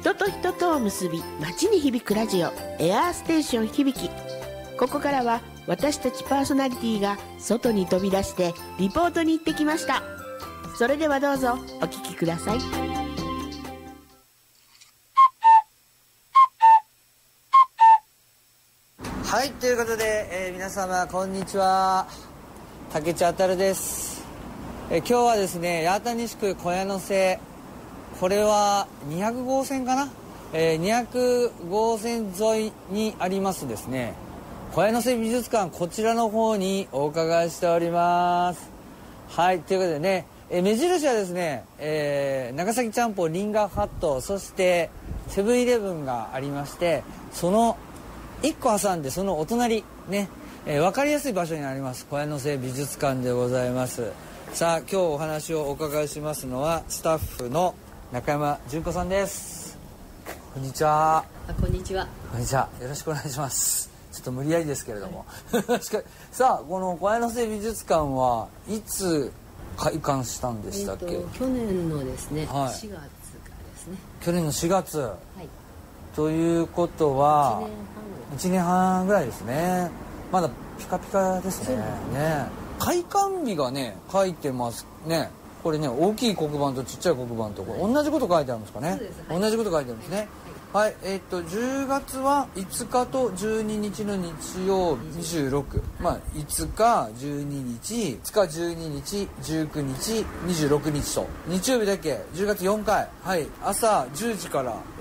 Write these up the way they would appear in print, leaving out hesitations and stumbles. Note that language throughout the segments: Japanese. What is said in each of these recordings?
人と人とを結び街に響くラジオ、エアーステーション響き。ここからは私たちパーソナリティが外に飛び出してリポートに行ってきました。それではどうぞお聞きください。 はい、ということで、皆様こんにちは。竹内あたるです。今日はですね、八幡西区小屋の瀬、これは200号線かな、200号線沿いにありますですね、小屋の瀬美術館、こちらの方にお伺いしております。はい、ということでね、目印はですね、長崎ちゃんぽんリンガーハット、そしてセブンイレブンがありまして、その1個挟んでそのお隣ね、分かりやすい場所にあります小屋の瀬美術館でございます。さあ、今日お話をお伺いしますのはスタッフの中山純子さんです。こんにちは。 こんにちは。 こんにちは、よろしくお願いします。ちょっと無理やりですけれども、はい、さあ、この小屋の瀬美術館はいつ開館したんでしたっけ？ 去年のですね、 はい、 4月からですね。 去年の4月、 はい、 ということは1年半ぐらいですね。まだピカピカですね。開館日がね書いてますね。これね、大きい黒板とちっちゃい黒板とこれ、同じこと書いてあるんですかね。そうです、はい、同じこと書いてあるんですね。はい、10月は5日と12日の日曜日26、まあ5日12日5日12日19日26日と日曜日だけ10月4回、はい、朝10時から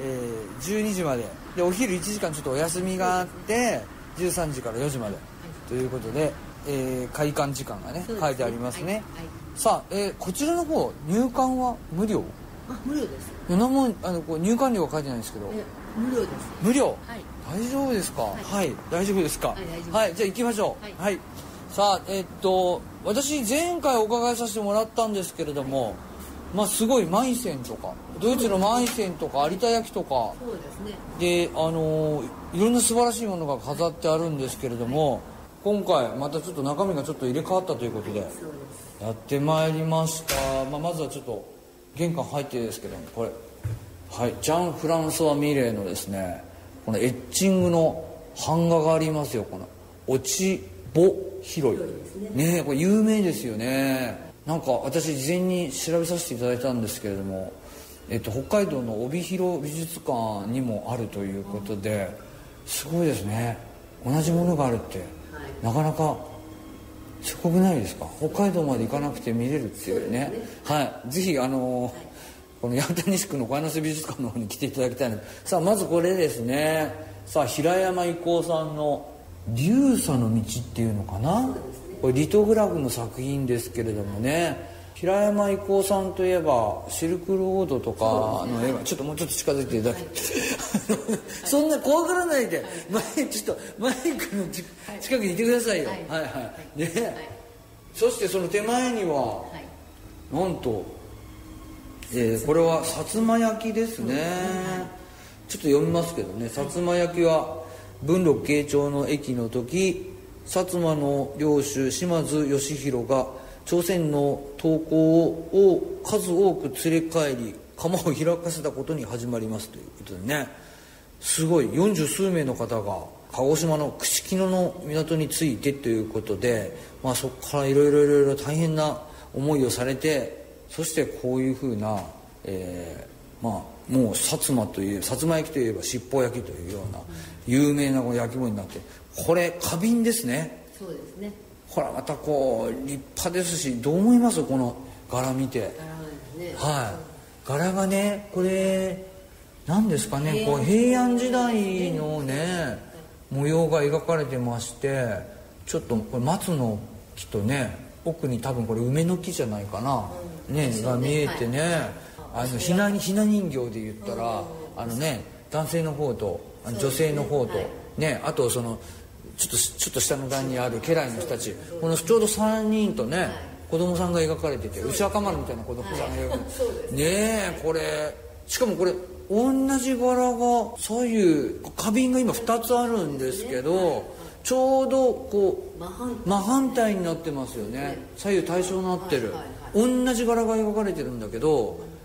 、12時までで、お昼1時間ちょっとお休みがあって13時から4時までということで、開館時間がね書いてありますね。はいはい、さあ、こちらの方入館は無料？ 無料です。 何もこう入館料は書いてないんですけど、 無料です。 無料、 はい、 大丈夫ですか？はい、はい、大丈夫ですか？はい、大丈夫です。はい、じゃあ行きましょう。はい、はい、さあ、私前回お伺いさせてもらったんですけれども、まあすごいマイセンとかドイツのマイセンとか有田焼とか、 そうですね、 でいろんな素晴らしいものが飾ってあるんですけれども、はい、今回またちょっと中身がちょっと入れ替わったということで、はい、やってまいりました。まずはちょっと玄関入ってですけども、これ、はい、ジャン・フランソワ・ミレーのですね、このエッチングの版画がありますよ。この落ち穂拾いね、これ有名ですよね。なんか私事前に調べさせていただいたんですけれども、北海道の帯広美術館にもあるということで、すごいですね。同じものがあるって、なかなかすごくないですか？北海道まで行かなくて見れるっていうね。はい、ぜひこの八幡西区の小屋の瀬美術館の方に来ていただきたいので、さあまずこれですね。さあ平山郁夫さんの流砂の道っていうのかな、これリトグラフの作品ですけれどもね、平山郁夫さんといえばシルクロードとかの絵が、ちょっともうちょっと近づいていただいて、そんな怖がらないで、ちょっとマイクの近くにいてくださいよ。はいはいね。そしてその手前にはなんと、これは薩摩焼ですね。ちょっと読みますけどね。薩摩焼は文禄慶長の役の時、薩摩の領主島津義弘が朝鮮の刀工を数多く連れ帰り窯を開かせたことに始まりますということでね、すごい40数名の方が鹿児島の串木野の港に着いてということで、まあ、そこからいろいろ大変な思いをされて、そしてこういうふうな、まあもう薩摩焼といえば七宝焼きというような有名な焼き物になって、これ花瓶ですね。 そうですね。 ほらまたこう立派ですし、どう思いますこの柄見て？ 柄ですね。 はい、柄がね、これ何ですかね、こう平安時代のね模様が描かれてまして、ちょっとこれ松の木とね、奥に多分これ梅の木じゃないかな、ねが見えてね、ひな人形で言ったらね、男性の方と女性の方とね、あとそのちょっと下の段にある家来の人たち、このちょうど3人とね、子供さんが描かれてて、牛若丸みたいな子供さんが描かれてて、ねえ、これしかもこれ同じ柄が左右花瓶が今2つあるんですけど、ちょうどこう真反対になってますよね。左右対称になってる、同じ柄が描かれてるんだけど、